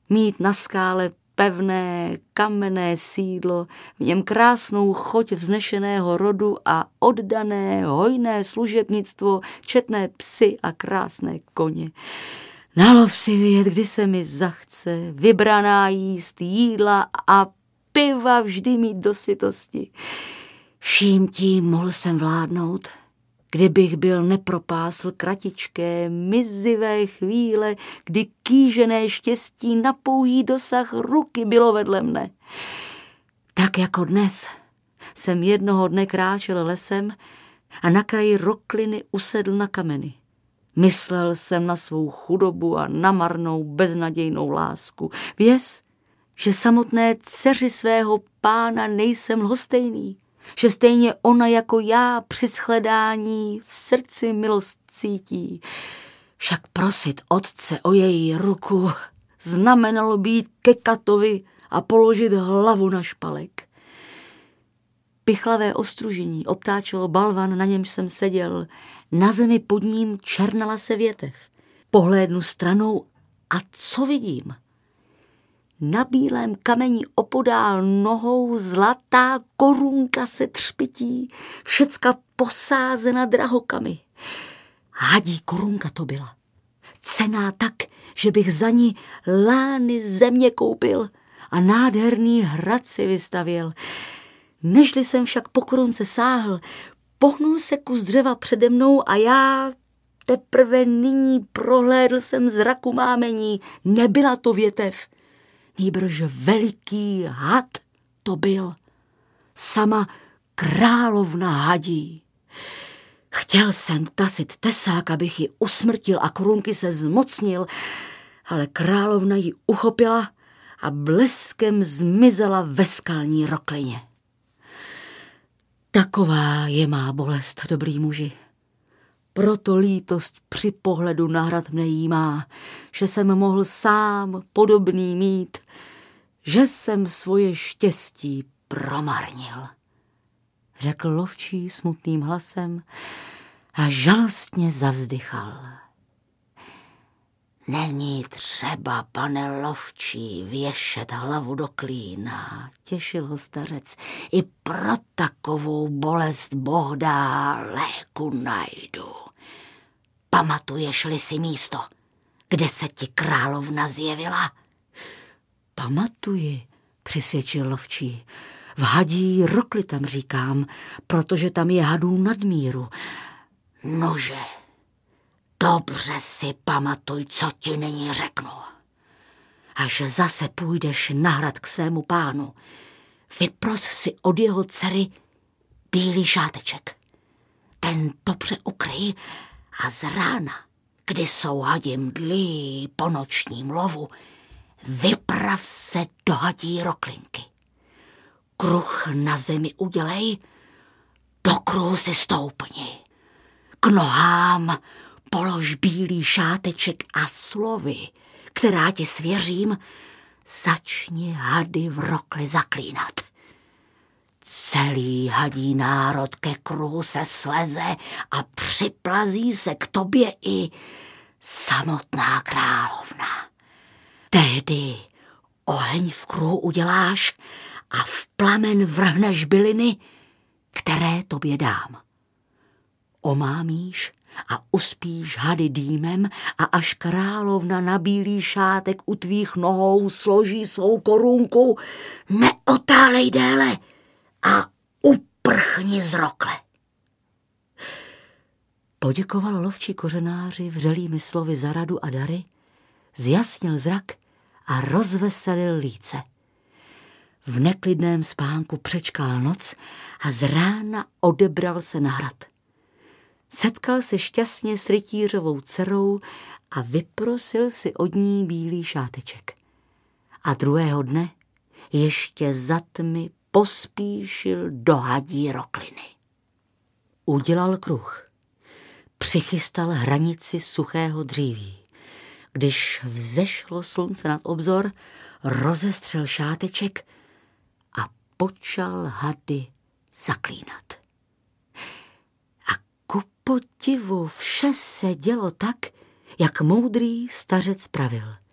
Mít na skále pevné kamenné sídlo, v něm krásnou choť vznešeného rodu a oddané hojné služebnictvo, četné psy a krásné koně. Na lov si vyjet, kdy se mi zachce, vybraná jíst jídla a piva vždy mít do sytosti. Vším tím mohl jsem vládnout, kdybych byl nepropásl kratičké, mizivé chvíle, kdy kýžené štěstí na pouhý dosah ruky bylo vedle mne. Tak jako dnes jsem jednoho dne kráčel lesem a na kraji rokliny usedl na kameny. Myslel jsem na svou chudobu a na marnou, beznadějnou lásku. Věz, že samotné dceři svého pána nejsem lhostejný, že stejně ona jako já při shledání v srdci milost cítí. Však prosit otce o její ruku znamenalo být ke katovi a položit hlavu na špalek. Pichlavé ostružení obtáčelo balvan, na němž jsem seděl. Na zemi pod ním černala se větev. Pohlédnu stranou a co vidím? Na bílém kameni opodál nohou zlatá korunka se třpytí, všecka posázena drahokamy. Hadí korunka to byla. Cenná tak, že bych za ní lány země koupil a nádherný hrad si vystavěl. Nežli jsem však po korunce sáhl, pohnul se kus dřeva přede mnou a já teprve nyní prohlédl jsem zraku mámení. Nebyla to větev, nýbrž veliký had to byl. Sama královna hadí. Chtěl jsem tasit tesák, abych ji usmrtil a korunky se zmocnil, ale královna ji uchopila a bleskem zmizela ve skalní roklině. Taková je má bolest, dobrý muži. Proto lítost při pohledu na hrad mne jímá, že jsem mohl sám podobný mít, že jsem svoje štěstí promarnil. Řekl lovčí smutným hlasem a žalostně zavzdychal. Není třeba, pane lovčí, věšet hlavu do klína, těšil ho stařec. I pro takovou bolest Boh dá, léku najdu. Pamatuješ-li si místo, kde se ti královna zjevila? Pamatuji, přisvědčil lovčí. V hadí rokli tam říkám, protože tam je hadů nadmíru. Nože, dobře si pamatuj, co ti nyní řeknu. Až zase půjdeš na hrad k svému pánu, vypros si od jeho dcery bílý šáteček. Ten dobře ukryj a z rána, kdy jsou hadi mdlí po nočním lovu, vyprav se do hadí roklinky. Kruh na zemi udělej, do kruhu si stoupni. K nohám polož bílý šáteček a slovy, která ti svěřím, začni hady v rokli zaklínat. Celý hadí národ ke kruhu se sleze a připlazí se k tobě i samotná královna. Tehdy oheň v kruhu uděláš a v plamen vrhneš byliny, které tobě dám. Omámíš a uspíš hady dýmem a až královna na bílý šátek u tvých nohou složí svou korunku, neotálej déle a uprchni z rokle. Poděkoval lovčí kořenáři vřelými slovy za radu a dary, zjasnil zrak a rozveselil líce. V neklidném spánku přečkal noc a z rána odebral se na hrad. Setkal se šťastně s rytířovou dcerou a vyprosil si od ní bílý šáteček. A druhého dne ještě za tmy pospíšil do hadí rokliny. Udělal kruh. Přichystal hranici suchého dříví. Když vzešlo slunce nad obzor, rozestřel šáteček a počal hady zaklínat. A ku podivu vše se dělo tak, jak moudrý stařec pravil.